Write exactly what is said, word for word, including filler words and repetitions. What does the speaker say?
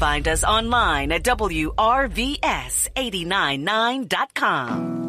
Find us online at W R V S eight nine nine dot com.